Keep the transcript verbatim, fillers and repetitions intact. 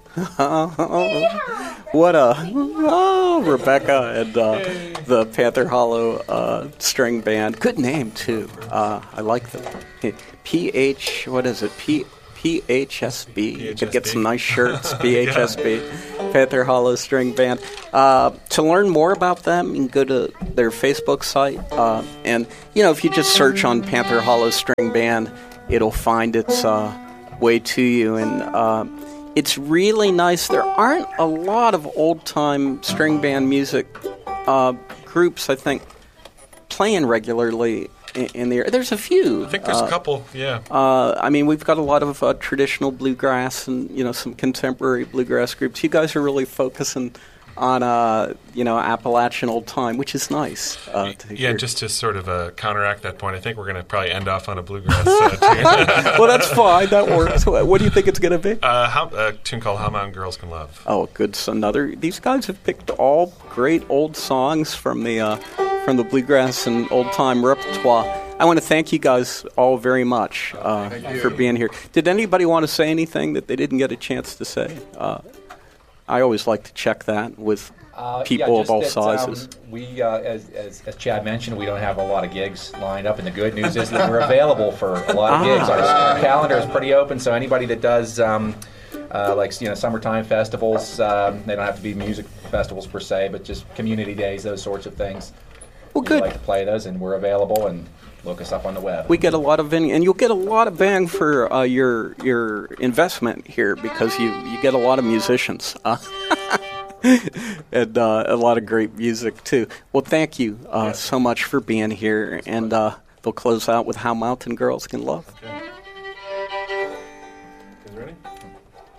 What a oh, Rebecca and uh, the Panther Hollow uh, string band. Good name too. Uh, I like them. P H. What is it? P P H S B. You could get some nice shirts. P H S B. Panther Hollow string band. Uh, to learn more about them, you can go to their Facebook site. Uh, and you know, if you just search on Panther Hollow string band, it'll find its uh, way to you. And uh, it's really nice. There aren't a lot of old-time string band music uh, groups, I think, playing regularly in, in the area. There's a few. I think there's uh, a couple, yeah. Uh, I mean, we've got a lot of uh, traditional bluegrass and, you know, some contemporary bluegrass groups. You guys are really focusing on, uh, you know, Appalachian old time, which is nice. Uh, to yeah, hear. just to sort of uh, counteract that point, I think we're going to probably end off on a bluegrass uh, tune. Well, that's fine. That works. What do you think it's going to be? Uh, how, a tune called How Mountain Girls Can Love. Oh, good. So another. These guys have picked all great old songs from the uh, from the bluegrass and old time repertoire. I want to thank you guys all very much uh, for being here. Did anybody want to say anything that they didn't get a chance to say? Uh, I always like to check that with Uh, people yeah, of all that, sizes. Um, we, uh, as, as, as Chad mentioned, we don't have a lot of gigs lined up, and the good news is that we're available for a lot of Ah. gigs. Our, our calendar is pretty open, so anybody that does, um, uh, like you know, summertime festivals, um, they don't have to be music festivals per se, but just community days, those sorts of things. Well, We'd good. like to play those, and we're available. And look us up on the web. We get a lot of in, and you'll get a lot of bang for uh, your your investment here because you, you get a lot of musicians. Uh, and uh, a lot of great music, too. Well, thank you uh, so much for being here, and uh, they'll close out with How Mountain Girls Can Love. Okay.